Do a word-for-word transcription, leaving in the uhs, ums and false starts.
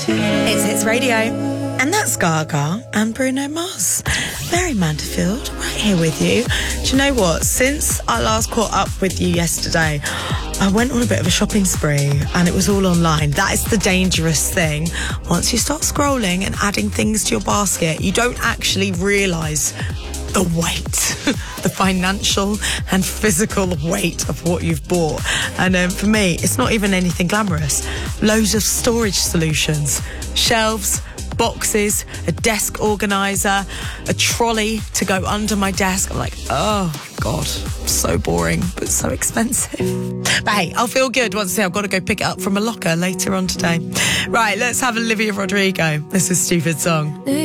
It's Hits Radio, and that's Gaga and Bruno Mars. Mary Manderfield, right here with you. Do you know what? Since I last caught up with you yesterday, I went on a bit of a shopping spree, and it was all online. That is the dangerous thing. Once you start scrolling and adding things to your basket, you don't actually realise the weight, the financial and physical weight of what you've bought. And um, for me, it's not even anything glamorous. Loads of storage solutions, shelves, boxes, a desk organiser, a trolley to go under my desk. I'm like, oh God, so boring, but so expensive. But hey, I'll feel good once I say I've got to go pick it up from a locker later on today. Right, let's have Olivia Rodrigo. This is Stupid Song.